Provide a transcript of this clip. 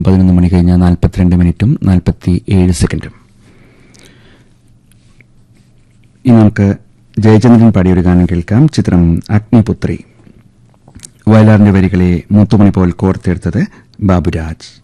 11 മണി കഴിഞ്ഞ 42 മിനിറ്റും 47 സെക്കൻഡും. ഇനി നമുക്ക് ജയചന്ദ്രൻ പാടിയൊരു ഗാനം കേൾക്കാം. ചിത്രം അഗ്നിപുത്രി. വയലാറിന്റെ വരികളെ മുത്തുമണി പോൽ കോർത്തെടുത്തത് ബാബുരാജ്.